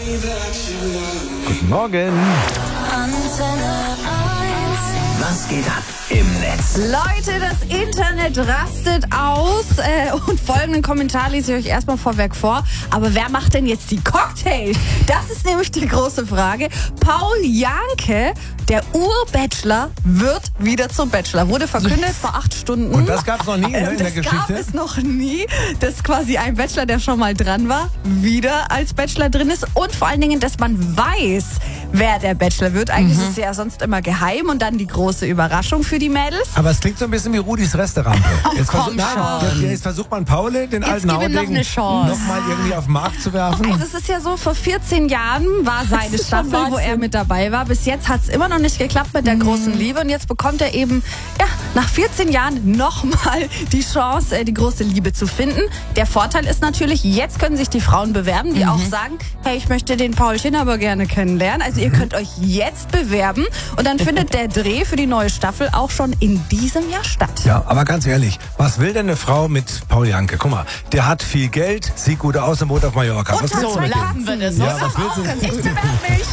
Guten Morgen. Was geht ab im Netz? Leute, das Internet rastet aus und folgenden Kommentar lese ich euch erstmal vorweg vor. Aber wer macht denn jetzt die Cocktails? Das ist nämlich die große Frage. Paul Janke, der Ur-Bachelor, wird wieder zum Bachelor. Wurde verkündet vor 8 Stunden. Und das gab es noch nie in der Geschichte? Das gab es noch nie, dass quasi ein Bachelor, der schon mal dran war, wieder als Bachelor drin ist. Und vor allen Dingen, dass man weiß, wer der Bachelor wird. Eigentlich ist es ja sonst immer geheim und dann die große Überraschung für die Mädels. Aber es klingt so ein bisschen wie Rudis Restaurant. Jetzt versucht man Paul, den alten Haudegen, noch mal irgendwie auf den Markt zu werfen. Also es ist ja so, vor 14 Jahren war seine Staffel, wo er mit dabei war. Bis jetzt hat es immer noch nicht geklappt mit der großen Liebe. Und jetzt bekommt er eben, nach 14 Jahren nochmal die Chance, die große Liebe zu finden. Der Vorteil ist natürlich, jetzt können sich die Frauen bewerben, die auch sagen, hey, ich möchte den Paulchen aber gerne kennenlernen. Also ihr könnt euch jetzt bewerben und dann findet der Dreh für die neue Staffel auch schon in diesem Jahr statt. Ja, aber ganz ehrlich, was will denn eine Frau mit Paul Janke? Guck mal, der hat viel Geld, sieht gut aus und wohnt auf Mallorca. Und Was willst du mit dem? lassen wir das. Ja, was willst du? Ich bewerbe mich.